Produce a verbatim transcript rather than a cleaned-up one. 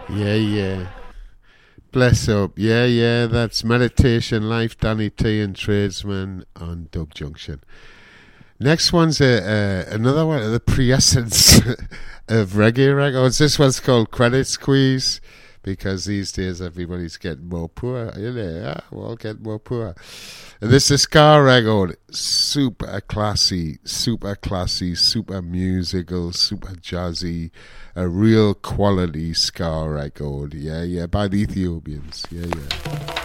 Yeah, yeah. Bless up. Yeah, yeah. That's Meditation Life, Danny T and Tradesman on Dub Junction. Next one's a, uh, another one of the pre-essence of reggae records. This one's called Credit Squeeze, because these days everybody's getting more poor. You know, yeah, we're all getting more poor. And this is Ska record. Super classy, super classy, super musical, super jazzy. A real quality Ska record. Yeah, yeah, by the Ethiopians. Yeah, yeah.